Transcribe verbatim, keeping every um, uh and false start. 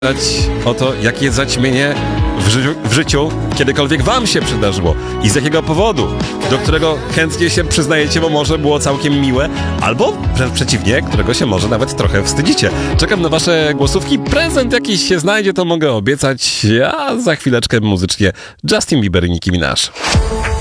O to, jakie zaćmienie w, ży w życiu kiedykolwiek wam się przydarzyło i z jakiego powodu, do którego chętnie się przyznajecie, bo może było całkiem miłe, albo wręcz przeciwnie, którego się może nawet trochę wstydzicie. Czekam na wasze głosówki, prezent jakiś się znajdzie, to mogę obiecać, a za chwileczkę muzycznie Justin Bieber i Nicki Minaj.